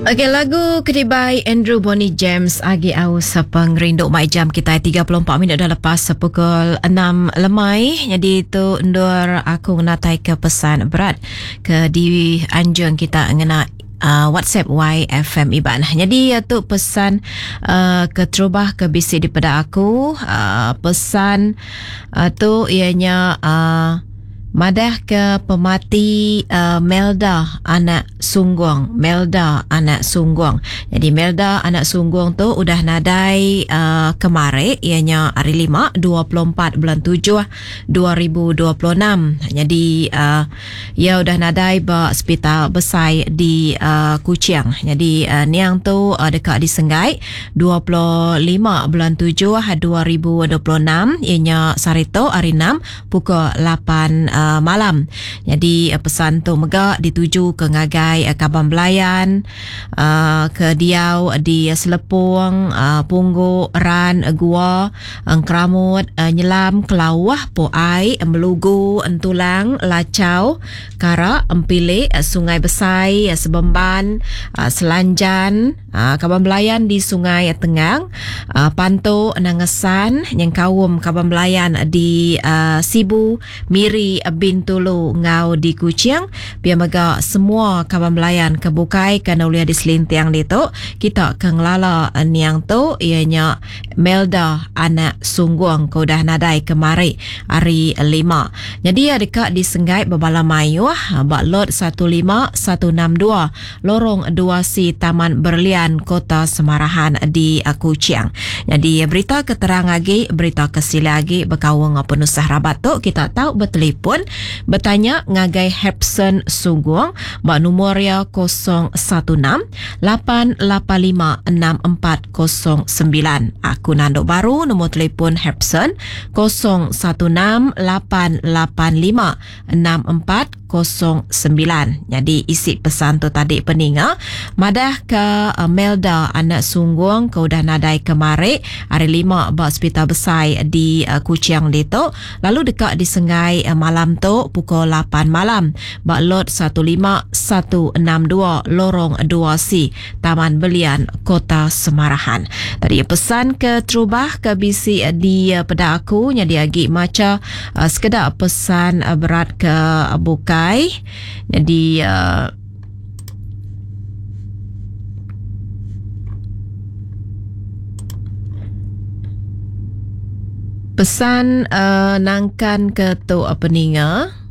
Okey, lagu Kedibai Andrew Bonnie James agi au sapang rindu mai jam kita 34 minit dah lepas pukul 6 lemai. Jadi itu ndur aku menatai ke pesan berat ke di anjung kita ngena WhatsApp YFM Iban. Jadi itu pesan ke terubah ke bisi daripada aku. Pesan tu ianya madah ke pemati Melda anak Sungguang. Melda anak Sungguang. Jadi Melda anak Sungguang tu udah nadai kemarin, ianya hari 5 24 bulan 7 2026. Jadi ia udah nadai ba hospital besar di Kuching. Jadi niang tu dekat di Senggai 25 bulan 7 2026, ianya Sarito hari 6 pukul 8 malam. Jadi pesan tu megak dituju ke ngagai Kaban Belayan, ke Diau di Selepung, Punggu, Ran, Gua, Keramut, Nyelam, Kelawah, Poai, Melugu, Entulang, Lacau, Kara, Empile, Sungai Besai, Sebemban, Selanjan, Kaban Belayan di Sungai Tengang, Panto, Nangesan, Nyengkawum, Kaban Belayan di Sibu, Miri, Bintulu, Ngau di Kuching. Biar mega semua Kaban Belayan kebukai kerana uliah di selintiang itu kita kenglala niang tu ianya Melda anak Sungguang kau dah nadai kemari hari 5. Jadi dekat di Senggai Babala Mayu Baklot 15162 Lorong 2C Taman Berlian Kota Semarahan di Kuching. Jadi berita keterang lagi, berita kesila lagi berkawang penusah rabat tu kita tahu bertelefon bertanya ngagai Hepson Sungguang bak nomornya 016 885 6409. Aku nanduk baru nombor telefon Hepson 016 885 6409. Jadi isi pesan tu tadi peninga madah ke Melda anak Sungguang kau dah nadai kemari hari 5 bak hospital besar di Kuching itu. Lalu dekat di Senggai malam tu pukul 8 malam bak lot 15162 Lorong 2C Taman Belian Kota Semarahan. Tadi pesan ke terubah ke bisi di pada aku jadi agi maca sekedar pesan berat ke bukai. Jadi pesan nangkan ke tu peninga